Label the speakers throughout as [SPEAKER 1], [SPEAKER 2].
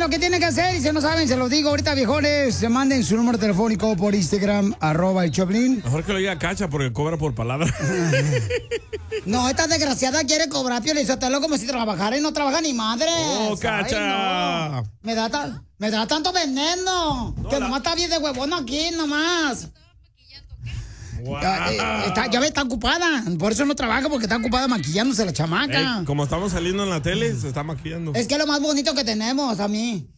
[SPEAKER 1] lo que tienen que hacer, y si no saben, se los digo ahorita, viejones, se manden su número telefónico por Instagram, @el-Choplin.
[SPEAKER 2] Mejor que lo diga Cacha porque cobra por palabra.
[SPEAKER 1] No, esta desgraciada quiere cobrar, Pio Lizotelo, como si trabajara y no trabaja ni madre.
[SPEAKER 2] ¡Oh, Cacha!
[SPEAKER 1] No. Me da tanto veneno, que nomás está bien de huevón aquí, nomás.
[SPEAKER 2] Wow.
[SPEAKER 1] Ya ve, está ocupada. Por eso no trabaja, porque está ocupada maquillándose la chamaca.
[SPEAKER 2] Como estamos saliendo en la tele, se está maquillando.
[SPEAKER 1] Es que es lo más bonito que tenemos, a mí.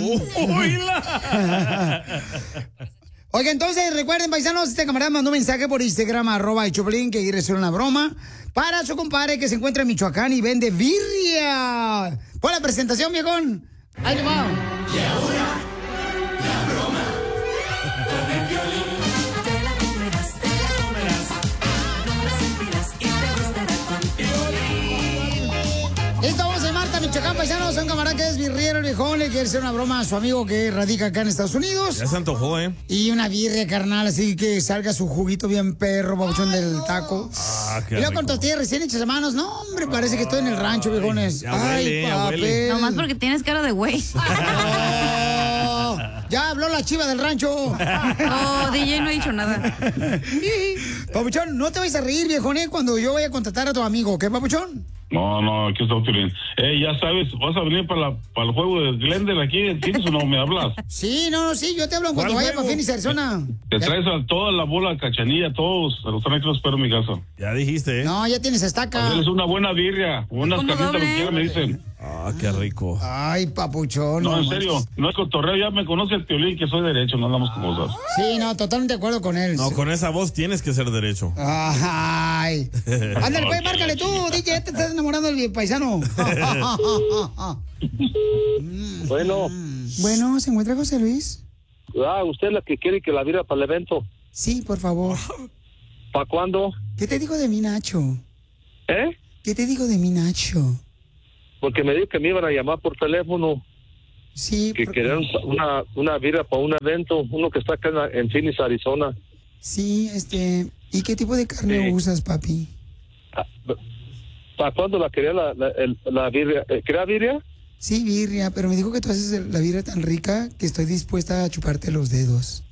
[SPEAKER 1] Oiga, entonces recuerden, paisanos, este camarada mandó un mensaje por Instagram, @el-Choplin, que quiere hacer una broma para su compadre que se encuentra en Michoacán y vende birria. Pon la presentación, viejón. Ahí le va.
[SPEAKER 3] Y ahora, la broma con el Piolín. Te la comerás, no la sentirás y te gustará con Piolín.
[SPEAKER 1] Listo, vamos a Marta, Michoacán, paisanos. Un camarada que es birriero, el viejón, le quiere hacer una broma a su amigo que radica acá en Estados Unidos.
[SPEAKER 2] Ya se antojó,
[SPEAKER 1] Y una birria, carnal, así que salga su juguito bien perro, babuchón del taco.
[SPEAKER 2] Qué
[SPEAKER 1] Y luego
[SPEAKER 2] rico.
[SPEAKER 1] con tortillas recién hechas a manos. No, hombre, parece que estoy en el rancho, viejones.
[SPEAKER 2] Ya huele, ya huele.
[SPEAKER 4] Nomás porque tienes cara de güey.
[SPEAKER 1] Oh, ya habló la chiva del rancho.
[SPEAKER 4] No, DJ no ha dicho nada.
[SPEAKER 1] Papuchón, no te vayas a reír, viejone, cuando yo vaya a contratar a tu amigo, ¿qué, Papuchón?
[SPEAKER 5] No, aquí está Piolín. Ya sabes, vas a venir para el juego de Glendale aquí, ¿tienes o no me hablas?
[SPEAKER 1] Sí, sí, yo te hablo cuando vaya para Phoenix, Arizona.
[SPEAKER 5] Te traes a toda la bola, Cachanilla, todos, a los tranquilos, espero en mi casa.
[SPEAKER 2] Ya dijiste, ¿eh?
[SPEAKER 1] No, ya tienes estaca.
[SPEAKER 5] Hacerles una buena birria, unas carnitas, lo que quieran, me dicen.
[SPEAKER 2] Qué rico.
[SPEAKER 1] Ay, papuchón.
[SPEAKER 5] No, en serio, no es cotorreo, ya me conoce el Piolín, que soy derecho, no andamos con cosas.
[SPEAKER 1] Sí, no, totalmente de acuerdo con él.
[SPEAKER 2] No, con esa voz tienes que ser derecho.
[SPEAKER 1] Ay. Ándale, pues, márcale tú, DJ, te estás enamorando del paisano.
[SPEAKER 6] Bueno.
[SPEAKER 1] Bueno, ¿se encuentra José Luis?
[SPEAKER 6] ¿Usted es la que quiere que la vira para el evento?
[SPEAKER 1] Sí, por favor.
[SPEAKER 6] ¿Para cuándo?
[SPEAKER 1] ¿Qué te digo de mi Nacho?
[SPEAKER 6] ¿Eh?
[SPEAKER 1] ¿Qué te digo de mi Nacho?
[SPEAKER 6] Porque me dijo que me iban a llamar por teléfono.
[SPEAKER 1] Sí.
[SPEAKER 6] Que querían una vira para un evento, uno que está acá en Phoenix, Arizona.
[SPEAKER 1] Sí, ¿y qué tipo de carne usas, papi?
[SPEAKER 6] ¿Para cuándo la quería la birria? ¿Quería birria?
[SPEAKER 1] Sí, birria, pero me dijo que tú haces la birria tan rica que estoy dispuesta a chuparte los dedos.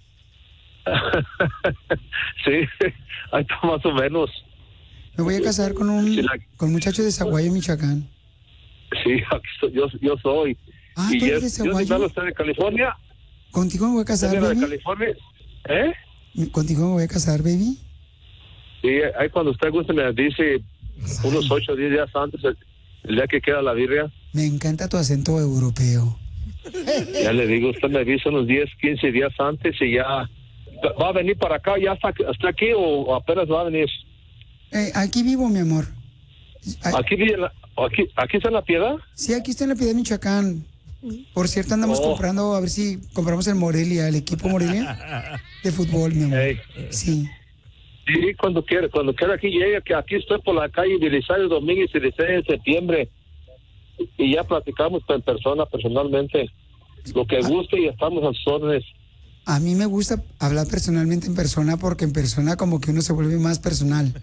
[SPEAKER 6] Sí, ahí está más o menos.
[SPEAKER 1] Me voy a casar con un muchacho de Zaguayo, Michoacán.
[SPEAKER 6] Sí, aquí yo soy.
[SPEAKER 1] ¿tú eres de Zaguayo?
[SPEAKER 6] ¿Yo soy de California?
[SPEAKER 1] ¿Contigo me voy a casar,
[SPEAKER 6] ¿De
[SPEAKER 1] baby?
[SPEAKER 6] California? ¿Eh?
[SPEAKER 1] ¿Contigo me voy a casar, baby?
[SPEAKER 6] Sí, ahí cuando usted guste me dice unos 8 o 10 días antes, el día que queda la birria.
[SPEAKER 1] Me encanta tu acento europeo.
[SPEAKER 6] Ya le digo, usted me avisa unos 10, 15 días antes y ya va a venir para acá, ya está aquí o apenas va a venir.
[SPEAKER 1] Aquí vivo, mi amor.
[SPEAKER 6] ¿Aquí está en La Piedad?
[SPEAKER 1] Sí, aquí está en La Piedad, Michoacán. Por cierto, andamos comprando, a ver si compramos el Morelia, el equipo Morelia de fútbol, mi amor. Sí.
[SPEAKER 6] Sí, cuando quiera aquí llegue, que aquí estoy por la calle Belisario Domínguez y 16 de septiembre. Y ya platicamos en persona, personalmente. Lo que guste y estamos a sus órdenes.
[SPEAKER 1] A mí me gusta hablar personalmente en persona porque en persona como que uno se vuelve más personal.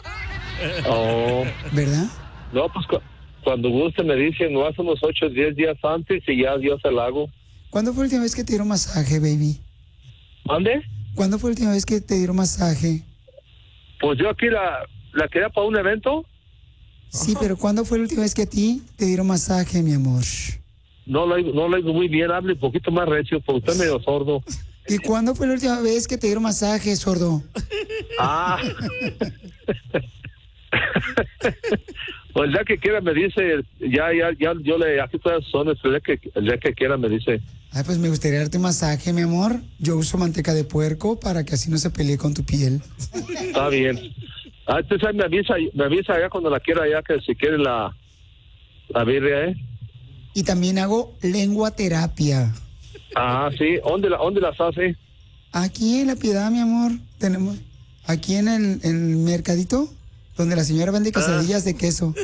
[SPEAKER 1] ¿Verdad?
[SPEAKER 6] No, pues cuando guste me dicen, no, hace unos 8 o 10 días antes y ya Dios el hago.
[SPEAKER 1] ¿Cuándo fue la última vez que te dieron masaje, baby?
[SPEAKER 6] ¿Mande?
[SPEAKER 1] ¿Cuándo fue la última vez que te dieron masaje?
[SPEAKER 6] Pues yo aquí la quería para un evento.
[SPEAKER 1] Sí, pero ¿cuándo fue la última vez que a ti te dieron masaje, mi amor?
[SPEAKER 6] No lo digo muy bien, hable un poquito más recio, porque usted es medio sordo.
[SPEAKER 1] ¿Y cuándo fue la última vez que te dieron masaje, sordo?
[SPEAKER 6] Pues ya que quiera me dice, ya yo aquí todas son, el día que quiera me dice.
[SPEAKER 1] Ay, pues me gustaría darte un masaje, mi amor. Yo uso manteca de puerco para que así no se pelee con tu piel.
[SPEAKER 6] Está bien. Entonces me avisa ya cuando la quiera, ya que si quiere la birria, ¿eh?
[SPEAKER 1] Y también hago lengua terapia.
[SPEAKER 6] Sí. ¿Dónde las hace?
[SPEAKER 1] Aquí en La Piedad, mi amor. Tenemos aquí en el mercadito, donde la señora vende quesadillas de queso.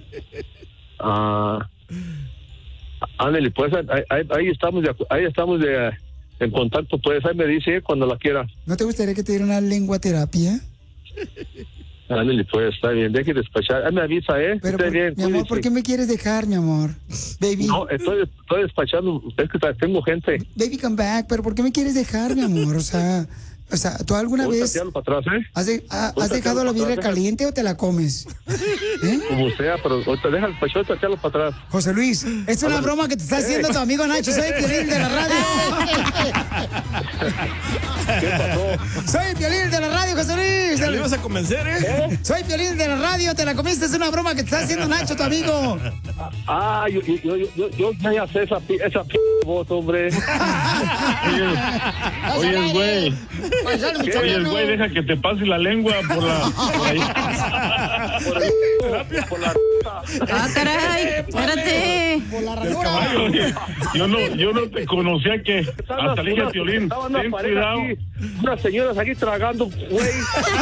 [SPEAKER 6] Ándale, pues ahí estamos en contacto, pues ahí me dice cuando la quiera.
[SPEAKER 1] ¿No te gustaría que te diera una lengua terapia?
[SPEAKER 6] Ándale, pues, está bien, deje de despachar. Me avisa,
[SPEAKER 1] Pero,
[SPEAKER 6] esté bien,
[SPEAKER 1] mi amor,
[SPEAKER 6] cuídese.
[SPEAKER 1] ¿por qué me quieres dejar, mi amor? Baby.
[SPEAKER 6] No, estoy despachando, es que tengo gente.
[SPEAKER 1] Baby, come back, pero ¿por qué me quieres dejar, mi amor? O sea, ¿tú alguna
[SPEAKER 6] ¿Puedo
[SPEAKER 1] vez
[SPEAKER 6] tatearlo para atrás,
[SPEAKER 1] has dejado la birria caliente o te la comes?
[SPEAKER 6] Como sea, pero ahorita deja el despachar, tatearlo para atrás.
[SPEAKER 1] José Luis, es una broma que te está haciendo tu amigo Nacho. Soy el Piolín de la radio.
[SPEAKER 6] ¿Qué pasó?
[SPEAKER 1] Soy el Piolín de la radio, José Luis.
[SPEAKER 2] ¿Ya le ibas a convencer,
[SPEAKER 1] Soy Piolín de la radio, te la comiste. Es una broma que te está haciendo Nacho, tu amigo.
[SPEAKER 6] Yo ya sé esa voz, hombre.
[SPEAKER 5] Oye, güey. Oye, güey, deja que te pase la lengua por allá.
[SPEAKER 6] Por la
[SPEAKER 4] Ah, caray, espérate.
[SPEAKER 1] Por la ranura.
[SPEAKER 5] Oye, yo no te conocía que hasta le dije a Piolín, ten cuidado.
[SPEAKER 6] Unas señoras aquí tragando, güey.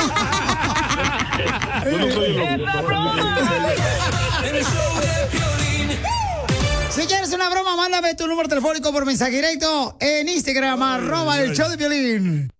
[SPEAKER 5] Yo no soy el
[SPEAKER 1] Si quieres una broma, mándame tu número telefónico por mensaje directo en Instagram, @el show de Piolín.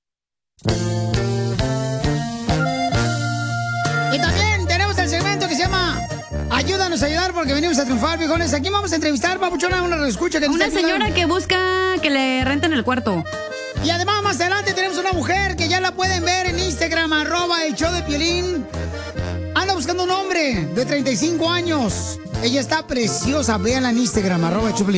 [SPEAKER 1] Y también tenemos el segmento que se llama Ayúdanos a ayudar porque venimos a triunfar, viejones. Aquí vamos a entrevistar, papuchona, una escucha que nos
[SPEAKER 4] Una
[SPEAKER 1] está ayudando.
[SPEAKER 4] señora que busca que le renten el cuarto.
[SPEAKER 1] Y además más adelante tenemos una mujer que ya la pueden ver en Instagram, @el show de Piolín. Anda buscando un hombre de 35 años. Ella está preciosa, véanla en Instagram, @el show de Piolín.